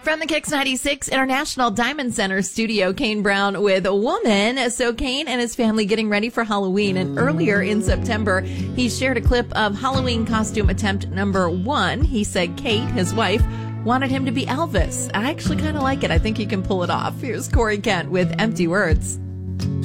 From the Kicks 96 International Diamond Center studio, Kane Brown with a woman. So Kane and his family getting ready for Halloween. And earlier in September, he shared a clip of Halloween costume attempt number 1. He said Kate, his wife, wanted him to be Elvis. I actually kind of like it. I think he can pull it off. Here's Corey Kent with Empty Words.